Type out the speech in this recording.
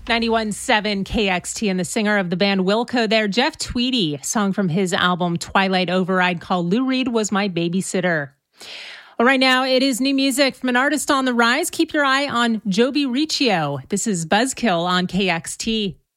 91.7 KXT and the singer of the band Wilco there, Jeff Tweedy, a song from his album Twilight Override called Lou Reed Was My Babysitter. Well, right now it is new music from an artist on the rise. Keep your eye on Joby Riccio. This is Buzzkill on KXT.